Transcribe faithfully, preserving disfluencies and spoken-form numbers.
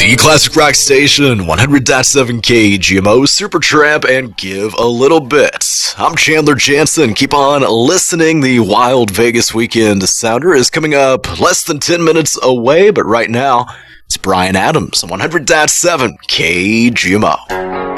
The Classic Rock Station, one hundred point seven K G M O, Supertramp, and Give a Little Bit. I'm Chandler Jansen. Keep on listening. The Wild Vegas Weekend Sounder is coming up less than ten minutes away, but right now, it's Bryan Adams on one hundred point seven K G M O.